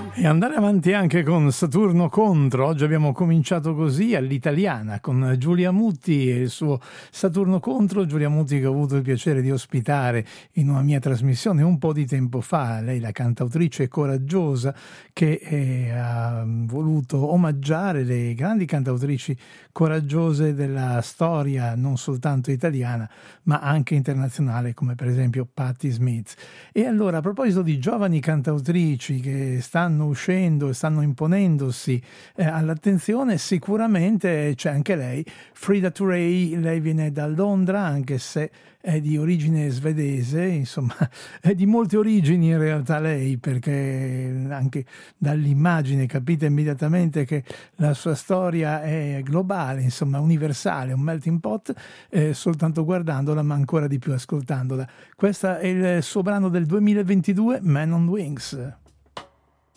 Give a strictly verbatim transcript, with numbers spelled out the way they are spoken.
E andare avanti anche con Saturno contro. Oggi abbiamo cominciato così all'italiana con Giulia Mutti e il suo Saturno contro. Giulia Mutti che ho avuto il piacere di ospitare in una mia trasmissione un po' di tempo fa. Lei, la cantautrice coraggiosa che eh, ha voluto omaggiare le grandi cantautrici coraggiose della storia non soltanto italiana ma anche internazionale, come per esempio Patti Smith. E allora, a proposito di giovani cantautrici che stanno uscendo e stanno imponendosi eh, all'attenzione, sicuramente c'è anche lei, Frida Turei. Lei viene da Londra, anche se è di origine svedese, insomma è di molte origini in realtà lei, perché anche dall'immagine capite immediatamente che la sua storia è globale, insomma universale, un melting pot, eh, soltanto guardandola ma ancora di più ascoltandola. Questo è il suo brano del duemilaventidue, Man on Wings.